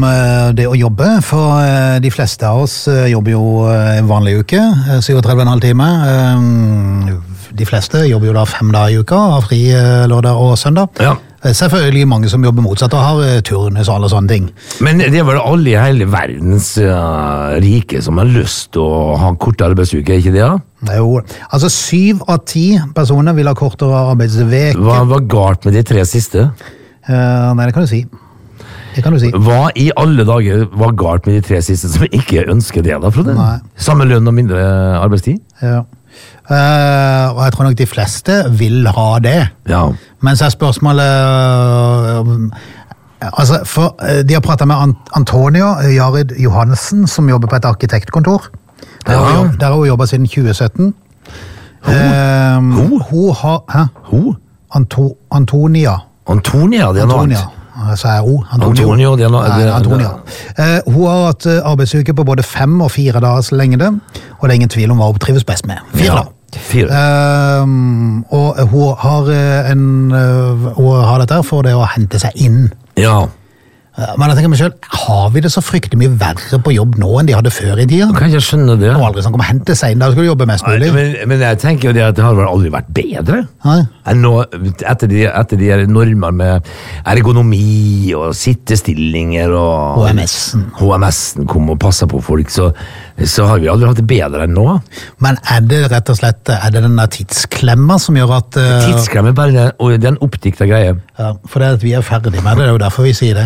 Det å jobbe, for de fleste av oss jobber jo en vanlig uke, 37,5 timer. De fleste jobber jo da 5 dager i uka, har fri lørdag og søndag. Ja. Selvfølgelig mange som jobber motsatt og har turnus og alle sånne ting. Men det er vel alle i hele verdens rike som har lyst til å ha kort arbeidsuke, ikke det? Ja? Jo, altså 7 av 10 personer vil ha kortere arbeidsveke. Hva var galt med de 3 siste? Nei, det kan du si. Det kan du si. Hva i alle dager var galt med de 3 siste som ikke ønsker det da, Frode? Nei. Samme lønn og mindre arbeidstid? Ja. Og jeg tror nok de fleste vil ha det. Ja. Men så er spørsmålet altså, for de har pratet med Antonio Jared Johansen, som jobber på et arkitektkontor. Der har hun jobbet siden 2017. Hun har Antonia, det er noe annet. Så er hun Antonio, det er noe Antonia. Hun har hatt arbeidsuke på både 5 og 4 dagers lengde, og det er ingen tvil om hva hun trives best med. 4 dager. 4. Og hun har dette for det å hente seg inn. Ja. Men jeg tenker meg selv, har vi det så fryktelig mye verre på jobb nå enn de hadde før i tiden? Kan jeg skjønne det? Og aldri sånn kom hente seg inn, da skulle du jobbe mest mulig. Men jeg tenker jo det at det har vel aldri vært bedre. Nei. Enn nå, etter de normer med ergonomi og sittestillinger og HMS-en kom og passet på folk, så har vi aldri hatt det bedre enn nå. Men er det rett og slett, er det den der tidsklemma som gjør at... Tidsklemma bare det er en oppdiktet greie. Ja, for det er at vi er ferdig med det, det er jo derfor vi sier det.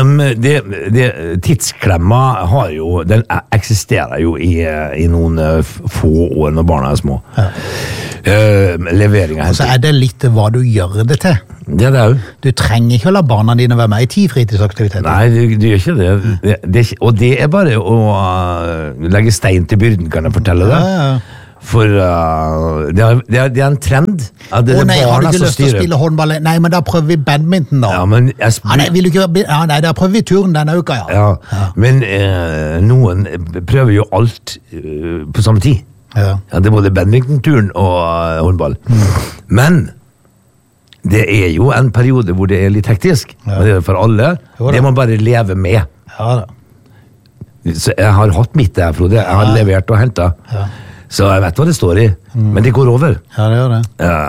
Tidsklemma den eksisterer jo i noen få år når barna er små. Ja. Leveringen. Og så er det litt hva du gjør det til. Det er det jo. Du trenger ikke å la barna dine være med i 10 fritidsaktiviteter. Nei, du gjør ikke det. Og det er bare å legge stein til byrden, kan jeg fortelle deg. Ja. For det er en trend. Har du ikke lyst til å spille håndball? Nei, men da prøver vi badminton da. Ja, men da prøver vi turn denne uka, ja. Men noen prøver jo alt på samme tid. Ja. Ja, det er både badminton-turn og håndball. Men det er jo en periode hvor det er litt hektisk. Ja. Det er for alle. Det må man bare leve med. Ja da. Så jeg har hatt mitt der, Frode. Jeg har levert og hentet. Ja. Så jeg vet hva det står i, men det går over. Ja, det gjør det.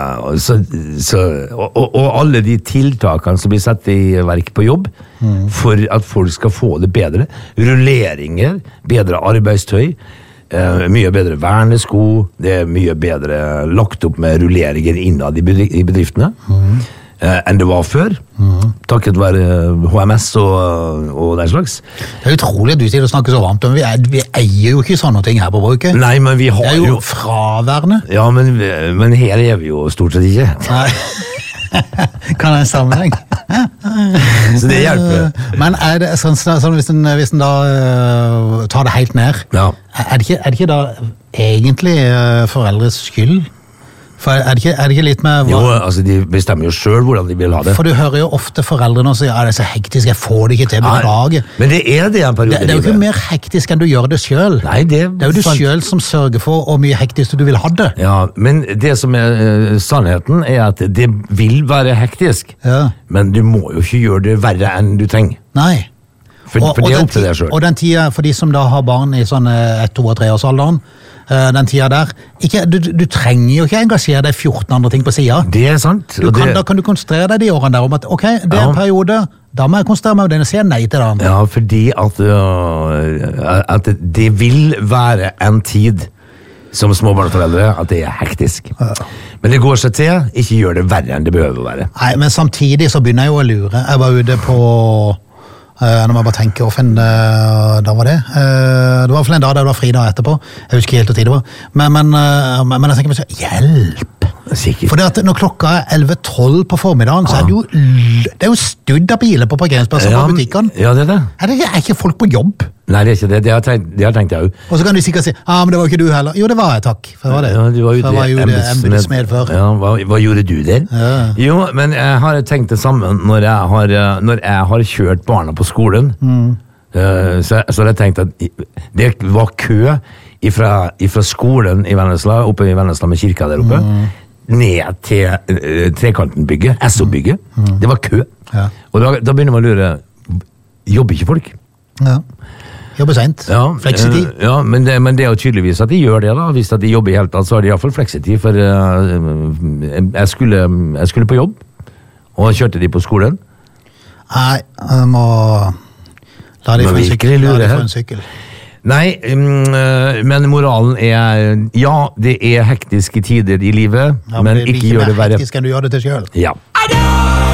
Ja, og alle de tiltakene som blir satt i verk på jobb, for at folk skal få det bedre. Rulleringer, bedre arbeidstøy, mye bedre vernesko, det er mye bedre lagt opp med rulleringer innad i bedriftene. Enn det var før, takket være HMS og den slags. Det er utrolig at du sier å snakke så varmt, men vi eier jo ikke sånne ting her på bruket. Nei, men vi har det er jo fraværende. Ja, men her er vi jo stort sett ikke. Nei. Kan jeg sammenheng? Så det hjelper. Men er det sånn hvis den da tar det helt ned, er det ikke da egentlig foreldres skyld? For er det ikke litt med... Jo, altså de bestemmer jo selv hvordan de vil ha det. For du hører jo ofte foreldrene og sier, det er så hektisk, jeg får det ikke til på dagen. Men det er det en periode. Det er jo ikke mer hektisk enn du gjør det selv. Nei, det er jo du selv som sørger for hvor mye hektisk du vil ha det. Ja, men det som er sannheten er at det vil være hektisk. Ja. Men du må jo ikke gjøre det verre enn du trenger. Nei. For det er opp til deg selv. Og den tida, for de som da har barn i sånn 1, 2 og 3 års alderen, den tida der, du trenger jo ikke engasjere deg 14 andre ting på siden. Det er sant. Da kan du konsentrere deg de årene der om at, ok, det er en periode, da må jeg konsentrere meg om den og si nei til den. Ja, fordi at det vil være en tid som småbarnsforeldre, at det er hektisk. Ja. Men det går seg til, ikke gjør det verre enn det behøver å være. Nei, men samtidig så begynner jeg jo å lure. Jeg var ute på... Når man bare tenker, da var det? Det var for en dag der det var fri dag etterpå. Jeg husker helt hvor tid det var. Men jeg tenker meg så, hjelp! Sikkert. For det at når klokka er 11-12 på formiddagen, så det er jo studd av biler på parkeringsplasser på butikkene. Ja, det er det. Er ikke folk på jobb? Nei, det er ikke det. Det har tenkt jeg jo. Og så kan du sikkert si, men det var ikke du heller. Jo, det var jeg, takk. For det var det. Ja, du var jo embetsmed før. Ja, hva gjorde du der? Ja. Jo, men jeg har tenkt det samme når jeg har kjørt barna på skolen. Så har jeg tenkt at det var kø ifra skolen i Vennesla, oppe i Vennesla med kirka der oppe, ned til Trekantenbygget, SO-bygget. Det var kø. Ja. Og da begynner man å lure, jobber ikke folk? Ja. Jobber sent. Ja, Fleksitid. Ja, men det er jo tydeligvis at de gjør det, da. Hvis at de jobber i hele tatt, så har de i hvert fall fleksitid. For jeg skulle på jobb, og kjørte de på skolen. Nei, jeg må la de få en sykkel. Nei, men moralen er, ja, det er hektiske tider i livet, men ikke gjør det verre. Hektisk enn du gjør det til selv. Ja.